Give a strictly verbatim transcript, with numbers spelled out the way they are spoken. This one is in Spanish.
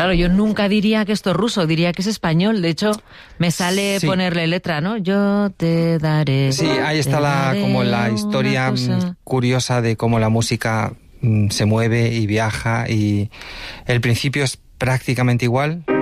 claro, yo nunca diría que esto es ruso, diría que es español. De hecho, me sale sí. ponerle letra, ¿no? Yo te daré. Sí, ahí está la como la historia curiosa de cómo la música mm, se mueve y viaja, y el principio es prácticamente igual.